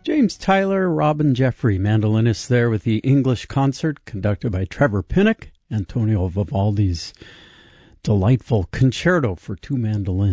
James Tyler, Robin Jeffrey, mandolinists there with the English concert conducted by Trevor Pinnock, Antonio Vivaldi's delightful concerto for two mandolins.